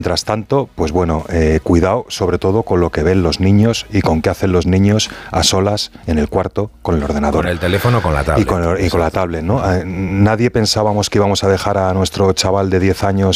Mientras tanto, pues bueno, cuidado sobre todo con lo que ven los niños y con qué hacen los niños a solas en el cuarto con el ordenador. Con el teléfono, con la tablet. Y con la tablet, ¿no? Nadie pensábamos que íbamos a dejar a nuestro chaval de 10 años